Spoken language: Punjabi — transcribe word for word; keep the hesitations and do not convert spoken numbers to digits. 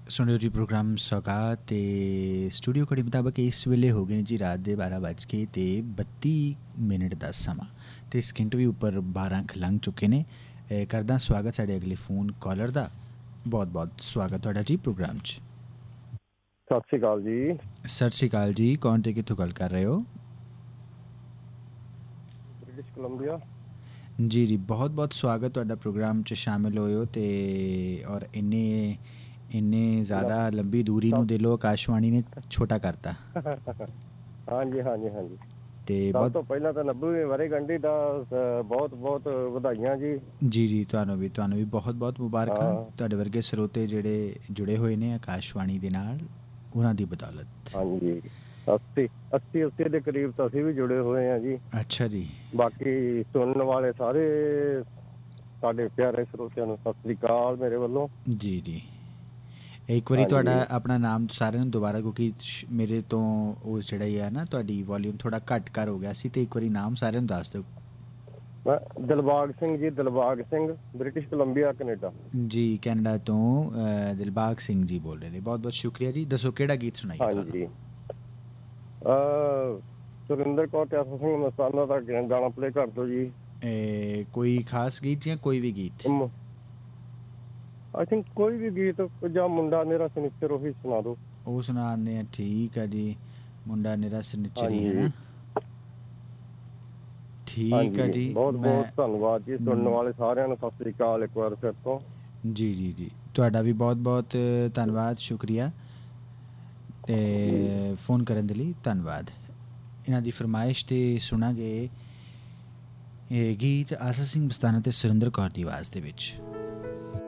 ਸੁਣ ਰਹੇ ਹੋ ਜੀ ਪ੍ਰੋਗਰਾਮ ਸੌਗਾਤ ਅਤੇ ਸਟੂਡੀਓ ਘੜੀ ਮੁਤਾਬਕ ਇਸ ਵੇਲੇ ਹੋ ਗਏ ਨੇ ਜੀ ਰਾਤ ਦੇ ਬਾਰਾਂ ਵੱਜ ਕੇ ਅਤੇ ਬੱਤੀ ਮਿੰਟ ਦਾ ਸਮਾਂ ਅਤੇ ਸਕਿੰਟ ਵੀ ਉੱਪਰ ਬਾਰਾਂ ਕੁ ਲੰਘ ਚੁੱਕੇ ਨੇ। ਅ, ਕਰਦਾ ਸਵਾਗਤ ਸਾਡੇ ਅਗਲੇ ਫੋਨ ਕਾਲਰ ਦਾ। ਬਹੁਤ ਬਹੁਤ ਸਵਾਗਤ ਤੁਹਾਡਾ ਜੀ ਪ੍ਰੋਗਰਾਮ 'ਚ। ਸਤਿ ਸ਼੍ਰੀ ਅਕਾਲ ਜੀ। ਸਤਿ ਸ਼੍ਰੀ ਅਕਾਲ ਜੀ। ਕੌਣ ਅਤੇ ਕਿੱਥੋਂ ਗੱਲ ਕਰ ਰਹੇ ਹੋ? British Columbia. ਜੀ ਜੀ, ਬਹੁਤ ਬਹੁਤ ਸਵਾਗਤ ਤੁਹਾਡਾ ਪ੍ਰੋਗਰਾਮ 'ਚ ਸ਼ਾਮਿਲ ਹੋਏ ਹੋ। ਅਤੇ ਔਰ ਇੰਨੇ ਇੰਨੇ ਜ਼ਿਆਦਾ ਲੰਬੀ ਦੂਰੀ ਨੂੰ ਦਿਲੋਂ ਆਕਾਸ਼ਵਾਣੀ ਨੇ ਛੋਟਾ ਕਰਤਾ। ਹਾਂਜੀ ਹਾਂਜੀ ਹਾਂਜੀ। ਅਤੇ ਸਭ ਬਹੁਤ ਤੋਂ ਪਹਿਲਾਂ ਤਾਂ ਨੱਬੇ ਵਰ੍ਹੇਗੰਢੀ ਦਾ ਬਹੁਤ ਬਹੁਤ ਵਧਾਈਆਂ ਜੀ। ਜੀ ਜੀ, ਤੁਹਾਨੂੰ ਵੀ ਤੁਹਾਨੂੰ ਵੀ ਬਹੁਤ ਬਹੁਤ ਮੁਬਾਰਕਾਂ। ਹਾਂ ਤੁਹਾਡੇ ਵਰਗੇ ਸਰੋਤੇ ਜਿਹੜੇ ਜੁੜੇ ਹੋਏ ਨੇ ਆਕਾਸ਼ਵਾਣੀ ਦੇ ਨਾਲ, ਉਹਨਾਂ ਦੀ ਬਦੌਲਤ। ਹਾਂਜੀ, ਅੱਸੀ ਅੱਸੀ ਅੱਸੀ ਦੇ ਕਰੀਬ ਤਾਂ ਅਸੀਂ ਵੀ ਜੁੜੇ ਹੋਏ ਹਾਂ ਜੀ। ਅੱਛਾ ਜੀ। ਬਾਕੀ ਸੁਣਨ ਵਾਲੇ ਸਾਰੇ ਸਾਡੇ ਪਿਆਰੇ ਸਰੋਤਿਆਂ ਨੂੰ ਸਤਿ ਸ੍ਰੀ ਅਕਾਲ ਮੇਰੇ ਵੱਲੋਂ। ਜੀ ਜੀ, ਇੱਕ ਵਾਰੀ ਤੁਹਾਡਾ ਹਾਂਜੀ ਆਪਣਾ ਨਾਮ ਸਾਰਿਆਂ ਨੂੰ ਦੁਬਾਰਾ, ਕਿਉਂਕਿ ਸ਼- ਮੇਰੇ ਤੋਂ ਉਹ ਜਿਹੜਾ ਹੀ ਹੈ ਨਾ ਤੁਹਾਡੀ ਵੋਲੀਅਮ ਥੋੜ੍ਹਾ ਘੱਟ ਕਰ ਹੋ ਗਿਆ ਸੀ, ਅਤੇ ਇੱਕ ਵਾਰੀ ਨਾਮ ਸਾਰਿਆਂ ਨੂੰ ਦੱਸ ਦਿਓ। ਮੈਂ Dilbag Singh ji, Dilbag Singh, British Columbia, Canada. ਜੀ, ਕੈਨੇਡਾ ਤੋਂ ਅ, ਦਿਲਬਾਗ ਸਿੰਘ ਜੀ ਬੋਲ ਰਹੇ ਨੇ। ਬਹੁਤ ਬਹੁਤ ਸ਼ੁਕਰੀਆ ਜੀ। ਦੱਸੋ ਕਿਹੜਾ ਗੀਤ ਸੁਣਾਈਏ ਤੁਹਾਨੂੰ? ਹਾਂਜੀ, ਸੁਰਿੰਦਰ ਕੌਰ ਤੇ ਆਸਾ ਸਿੰਘ ਮਸਤਾਨਾ ਦਾ ਗਾ- ਗਾਣਾ ਪਲੇ ਕਰ ਦਿਓ ਜੀ। ਇਹ ਕੋਈ ਖਾਸ ਗੀਤ ਜਾਂ ਕੋਈ ਵੀ ਗੀਤ? ਆਈ ਥਿੰਕ ਕੋਈ ਵੀ ਗੀਤ, ਜਾਂ ਮੁੰਡਾ ਮੇਰਾ ਸਨਿਚਰ, ਉਹੀ ਸੁਣਾ ਦਿਓ। ਉਹ ਸੁਣਾਉਂਦੇ ਆ। ਠੀਕ ਆ ਜੀ। ਮੁੰਡਾ ਨਿਰਾ ਸਨਿਚਰੀ ਹੈ ਹਾਂਜੀ ਨਾ। ਠੀਕ ਆ ਹਾਂਜੀ, ਜੀ। ਬਹੁਤ ਮੈਂ ਬਹੁਤ ਧੰਨਵਾਦ ਜੀ। ਸੁਣਨ ਵਾਲੇ ਸਾਰਿਆਂ ਨੂੰ ਸਤਿ ਸ੍ਰੀ ਅਕਾਲ ਇੱਕ ਵਾਰ ਫਿਰ ਤੋਂ। ਜੀ ਜੀ ਜੀ, ਤੁਹਾਡਾ ਵੀ ਬਹੁਤ ਬਹੁਤ ਧੰਨਵਾਦ, ਸ਼ੁਕਰੀਆ ਅਤੇ ਫੋਨ ਕਰਨ ਦੇ ਲਈ ਧੰਨਵਾਦ। ਇਹਨਾਂ ਦੀ ਫਰਮਾਇਸ਼ 'ਤੇ ਸੁਣਾਂਗੇ ਇਹ ਗੀਤ ਆਸਾ ਸਿੰਘ ਮਸਤਾਨਾ ਅਤੇ ਸੁਰਿੰਦਰ ਕੌਰ ਦੀ ਆਵਾਜ਼ ਦੇ ਵਿੱਚ।